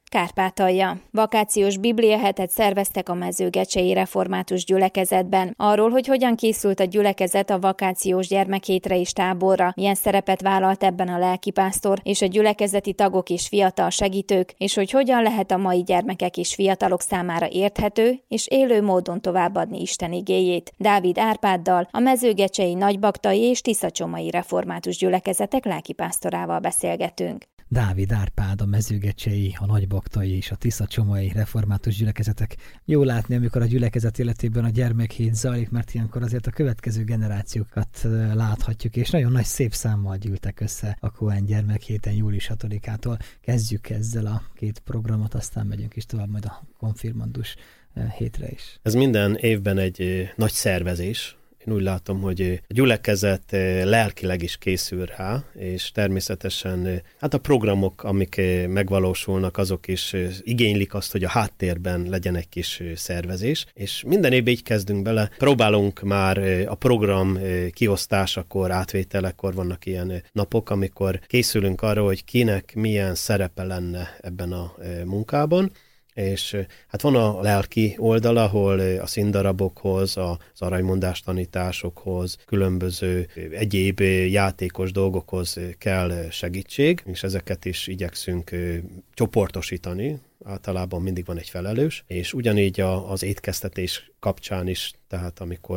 Kárpátalja. Vakációs bibliahetet szerveztek a Mezőgecsei Református Gyülekezetben. Arról, hogy hogyan készült a gyülekezet a vakációs gyermekhétre és táborra, milyen szerepet vállalt ebben a lelkipásztor és a gyülekezeti tagok és fiatal segítők, és hogy hogyan lehet a mai gyermekek és fiatalok számára érthető és élő módon továbbadni Isten igéjét. Dávid Árpáddal, a Mezőgecsei, Nagybaktai és Tiszacsomai Református Gyülekezetek lelkipásztorával beszélgetünk. Dávid Árpád, a Mezőgecsei, a Nagybaktai és a Tiszacsomai Református Gyülekezetek. Jó látni, amikor a gyülekezet életében a gyermekhét zajlik, mert ilyenkor azért a következő generációkat láthatjuk, és nagyon nagy szép számmal gyűltek össze a Cohen gyermekhéten július 6-ától. Kezdjük ezzel a két programot, aztán megyünk is tovább majd a konfirmandus hétre is. Ez minden évben egy nagy szervezés. Én úgy látom, hogy a gyülekezet lelkileg is készül rá, és természetesen hát a programok, amik megvalósulnak, azok is igénylik azt, hogy a háttérben legyen egy kis szervezés, és minden évben így kezdünk bele. Próbálunk már a program kiosztásakor, átvételekor vannak ilyen napok, amikor készülünk arra, hogy kinek milyen szerepe lenne ebben a munkában. És hát van a lelki oldal, ahol a színdarabokhoz, az aranymondás tanításokhoz, különböző egyéb játékos dolgokhoz kell segítség, és ezeket is igyekszünk csoportosítani. Általában mindig van egy felelős, és ugyanígy az étkeztetés kapcsán is, tehát amikor